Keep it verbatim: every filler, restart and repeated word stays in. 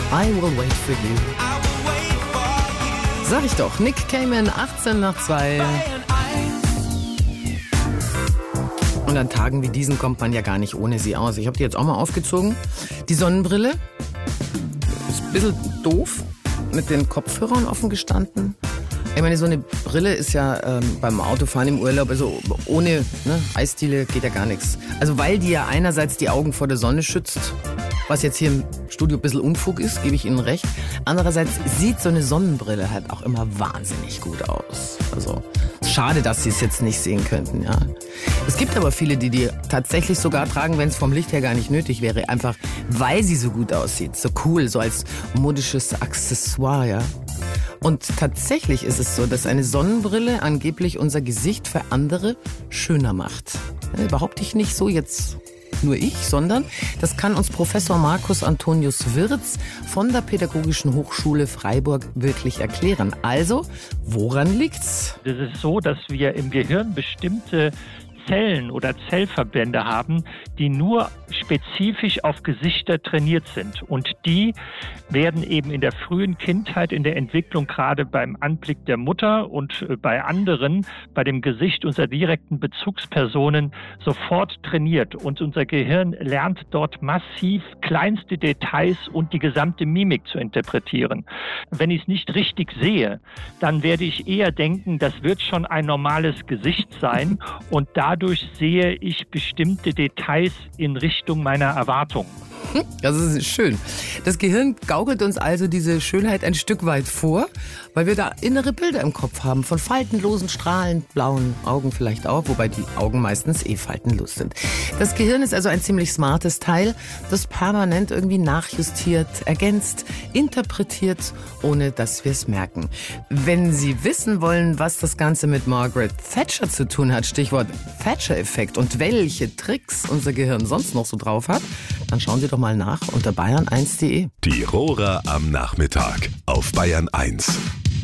I will wait for you. Sag ich doch, Nick Cayman, achtzehn nach zwei. Und an Tagen wie diesen kommt man ja gar nicht ohne sie aus. Ich habe die jetzt auch mal aufgezogen. Die Sonnenbrille ist ein bisschen doof, mit den Kopfhörern offen gestanden. Ich meine, so eine Brille ist ja ähm, beim Autofahren im Urlaub, also ohne ne, Eisdiele geht ja gar nichts. Also weil die ja einerseits die Augen vor der Sonne schützt, was jetzt hier im Studio ein bisschen Unfug ist, gebe ich Ihnen recht. Andererseits sieht so eine Sonnenbrille halt auch immer wahnsinnig gut aus. Also schade, dass Sie es jetzt nicht sehen könnten, ja. Es gibt aber viele, die die tatsächlich sogar tragen, wenn es vom Licht her gar nicht nötig wäre. Einfach, weil sie so gut aussieht, so cool, so als modisches Accessoire, ja. Und tatsächlich ist es so, dass eine Sonnenbrille angeblich unser Gesicht für andere schöner macht. Ja, behaupte ich nicht so jetzt nur ich, sondern das kann uns Professor Markus Antonius Wirz von der Pädagogischen Hochschule Freiburg wirklich erklären. Also, woran liegt's? Es ist so, dass wir im Gehirn bestimmte Zellen oder Zellverbände haben, die nur spezifisch auf Gesichter trainiert sind. Und die werden eben in der frühen Kindheit, in der Entwicklung, gerade beim Anblick der Mutter und bei anderen, bei dem Gesicht unserer direkten Bezugspersonen sofort trainiert. Und unser Gehirn lernt dort massiv kleinste Details und die gesamte Mimik zu interpretieren. Wenn ich es nicht richtig sehe, dann werde ich eher denken, das wird schon ein normales Gesicht sein, und dadurch sehe ich bestimmte Details in Richtung meiner Erwartungen. Das ist schön. Das Gehirn gaukelt uns also diese Schönheit ein Stück weit vor, weil wir da innere Bilder im Kopf haben von faltenlosen, strahlend blauen Augen vielleicht auch, wobei die Augen meistens eh faltenlos sind. Das Gehirn ist also ein ziemlich smartes Teil, das permanent irgendwie nachjustiert, ergänzt, interpretiert, ohne dass wir es merken. Wenn Sie wissen wollen, was das Ganze mit Margaret Thatcher zu tun hat, Stichwort Thatcher-Effekt, und welche Tricks unser Gehirn sonst noch so drauf hat, dann schauen Sie doch mal nach unter bayern eins punkt de. Die Rohrer am Nachmittag auf Bayern eins.